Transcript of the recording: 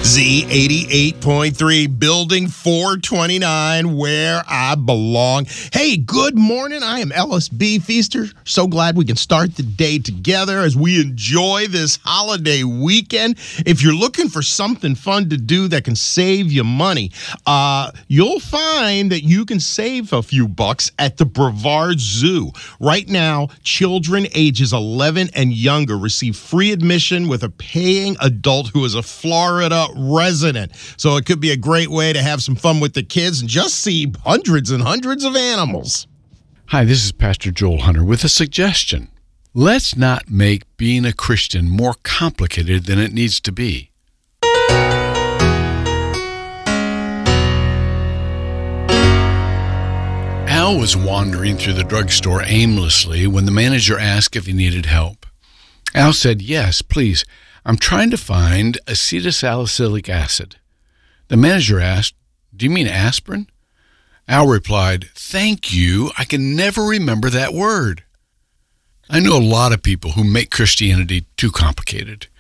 Z88.3, Building 429, where I belong. Hey, good morning. I am Ellis B. Feaster. So glad we can start the day together as we enjoy this holiday weekend. If you're looking for something fun to do that can save you money, you'll find that you can save a few bucks at the Brevard Zoo. Right now, children ages 11 and younger receive free admission with a paying adult who is a Florida resident. So it could be a great way to have some fun with the kids and just see hundreds and hundreds of animals. Hi, this is Pastor Joel Hunter with a suggestion. Let's not make being a Christian more complicated than it needs to be. Al was wandering through the drugstore aimlessly when the manager asked if he needed help. Al said, "Yes, please. I'm trying to find acetylsalicylic acid." The manager asked, "Do you mean aspirin?" Al replied, "Thank you. I can never remember that word." I know a lot of people who make Christianity too complicated.